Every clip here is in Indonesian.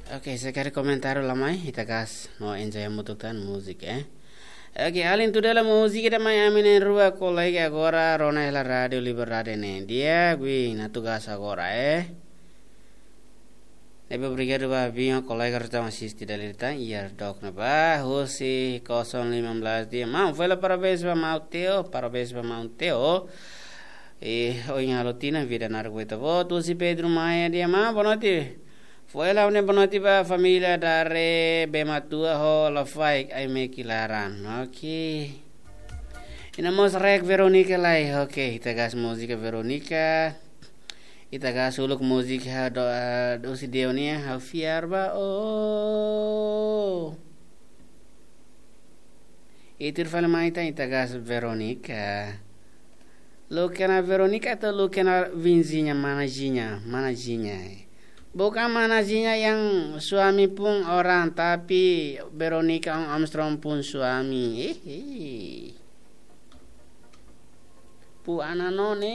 Oke, sekarang komentar lamai kita gas no enjoy mututan musik Oke, alin tu dalam musik kita mai amine rua kolai agora rona ela radio liberade ne. Dia gue na tugas agora Nebe brigade ba biang kolai kerja masih tidak lita iar dok na ba hosi 015 dia mau fela parabéns ba Mauteo hoy halotina vida nargueta bo tu si Pedro Maia dia ma bonoti foi lá onde bonoti ba família dare bematua ho la faik ai me kilaran okay inamos rek Veronica lai okay kita gas musika Veronica kita gas uluk musik ha do si deonia ha fiar ba itir fala maita kita gas Veronica Lukena Veronica atau lukena Vinzinya manajinya bukan manajinya yang suami pun orang tapi Veronica Armstrong pun suami pu ananone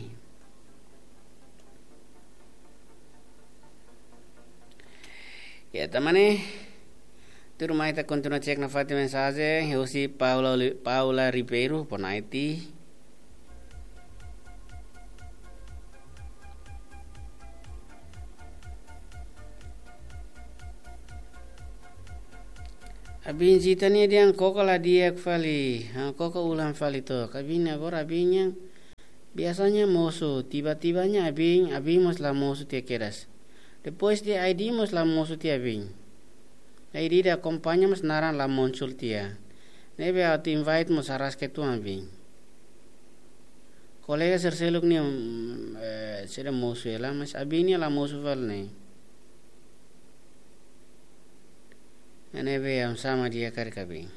ya teman tu rumah kita continua cek na fati mensagem Josi Paula Ribeiro ponaiti Abin citanya dia koko lah dia kali, koko ulang kali tu. Abin agora abinnya biasanya mosu, tiba-tibanya abin mus lah mosu dia keras. Depois dia ID mus lah mosu dia abin. ID dia kompanya mus naran lah muncul dia. Nebe auto invite mus aras ke tu abin. Kolega serseluk ni sudah mosu lah, mas abinnya lah mosu fal ni. Nebe yang sama dia karkabi.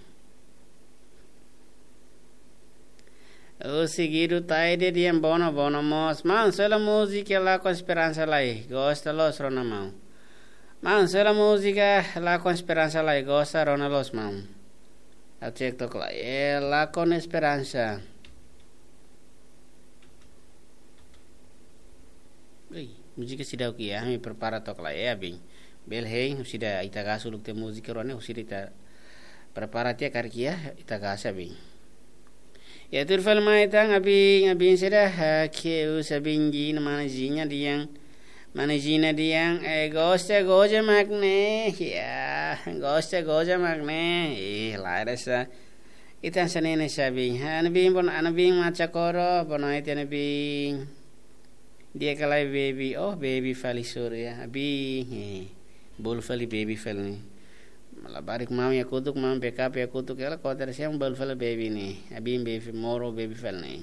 Seguido taide dia bono mos. Man sela música lá com esperança lá. Gosta los rona mão. Man sela música lá com esperança lá. Gosta rona los mão. Eu check tok lá. Lá com esperança. Música sidau kia. Me prepara tok lá. Bem. Belhei usida itagasu lukte musika rone usida ita preparatia karkia itagasa bing ya turfal maitang abing seda ke usabingi manajina diang gosta magne ya gosta magne lairasa itan sanene sabing anabing maca koro bonoit anabing dia kalai baby fali surya abing bol fali baby fal ni malabarik mam ya kutuk mam backup ya kutuk ela kotar siang bol fal baby ni abim baby moro baby fal ni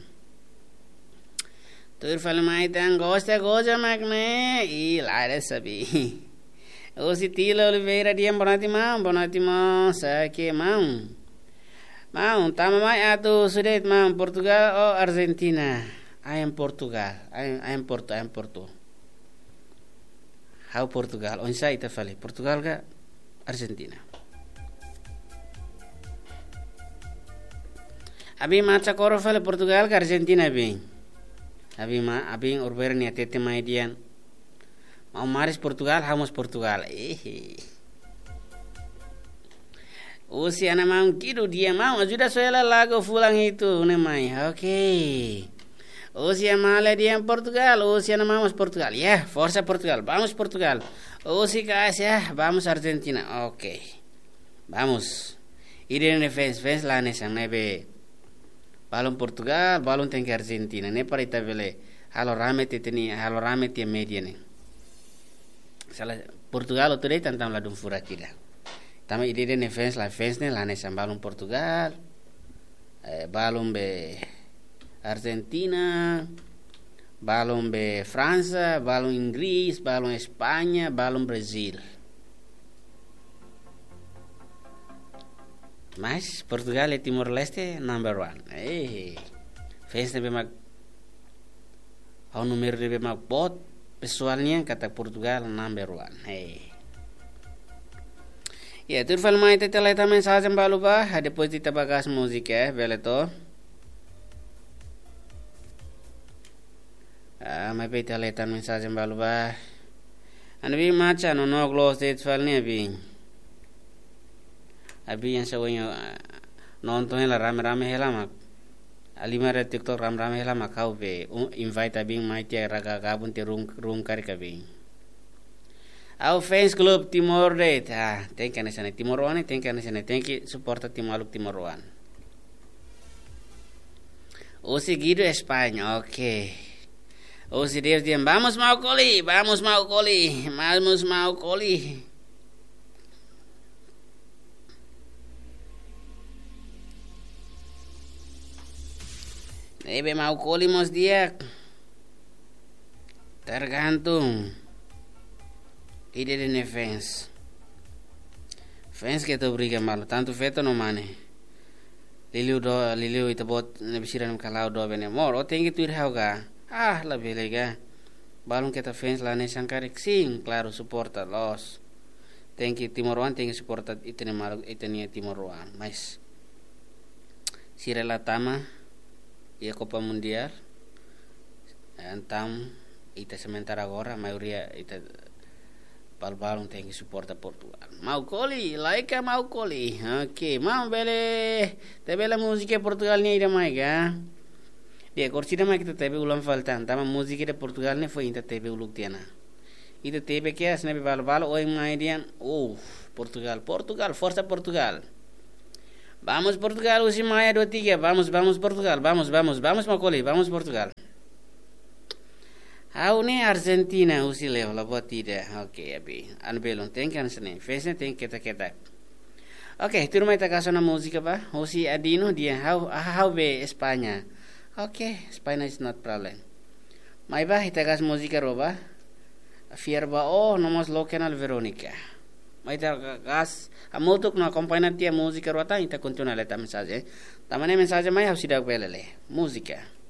tur fal mai tang gosta goja magne laire sabi o si tilo oliveira dia bonati ma sake mam tama mai atu sudet mam Portugal o Argentina I am Portugal I am Porto How Portugal? Onsa ita fale Portugal ga Argentina. Abi maca koro fale Portugal ga Argentina bing. Abi urberni atete maidian. Mau maris Portugal, hamos Portugal. Usi ana mau kidu dia mau ajuda soela lago fulang itu nemai. Okay. Usia mala dia en Portugal, usia vamos Portugal. Ya, forza Portugal, vamos Portugal. Usia ya, vamos Argentina. Okay. Vamos. Irene fans la nesan nebe. Balon Portugal, balon tenke Argentina. Ne para itabele. Halo rame te media ne. Salah Portugal otore tantam la dum furakida. Tama Irene fans ne la nesan balon Portugal. Balon be Argentina, balon be França, balon Inggris, balon Espanha, balon Brasil. Mas Portugal e Timor Leste number 1. Fans nebe mag ao número nebe mag bot pessoalnya kata Portugal number 1. Ya tur fal mai tete lai tamen sajam balu ba depois kita bagas musik beleto. May pita letan mensagem balu ba Abi maca no close date file ni abi yang sawanya nonton hela rame-rame hela mak alimara TikTok rame-rame hela mak kau be invite abi mai tia raga gabun ti room kari kabi au fans club Timor Leste thank you sana Timor One thank you support Timaluk Timor One o seguido España okay o si Dios diam vamos mau coli Ebe mau coli mos dia tergantung ide de fans que te obriga malo tanto feto no mane liliu ita bot ne bisiran kalau do bene mor o tengi tuir hauga la belega balon kita fans la ne sangkarik sing claro suporta los tengi Timor One tengi suporta itene malo itene Timor One mas sire la tama ia Copa Mundial antam ita sementara agora maioria ita balbalon tem que suporta Portugal. Mau coli, laica mau coli. Ok, mau bele, te bela música Portugal ni ira mai ga. Dia corcina mai que te tebe ulam faltan, tama música de Portugal ne foi inta tebe uluk tiana. Ita tebe que as nebe balbal oi mai dian. Portugal, força Portugal. Vamos Portugal, usi mai 2-3. Vamos Portugal, vamos mau coli, vamos Portugal. Aune Argentina usi leo la botida. Okay, abi. Anbelon tenkan sene. Fesne ten kita. Okay, turma ita kasona música ba. Usi adino dia how be España. Okay, España is not problem. Mai ba ita kas música roba. Fierba nomos local Veronica. Mai ita kas amotuk no acompañar tia música rota ita continua leta mensaje. Tamane mensaje mai hau sidak belele. Música.